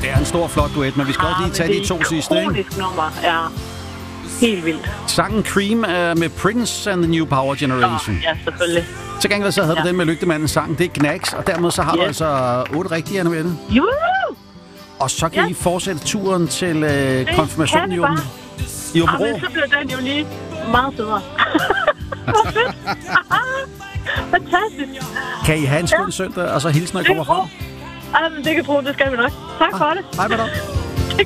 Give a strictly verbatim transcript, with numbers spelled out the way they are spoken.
det er en stor, flot duet, men vi skal ah, også lige tage de to sidste, ikke? Det er et nummer, ja. Helt vildt. Sangen Cream uh, med Prince and the New Power Generation. Oh, ja, selvfølgelig. Til gengæld så havde ja. du den med Lygtemandens sang. Det er Knacks, og dermed så har yes. du altså otte rigtige, Anne-Mette. Jo! Og så kan yes. I fortsætte turen til uh, konfirmationen i Åben i Åbenrå. Ja, men så bliver den jo lige meget federe. Hvor fedt! Fantastisk. Kan I have en skøn ja. søndag, og så hilse, når I kommer frem? Ja, men det kan tro, det skal vi nok. Tak ah, for det. Hej med dig.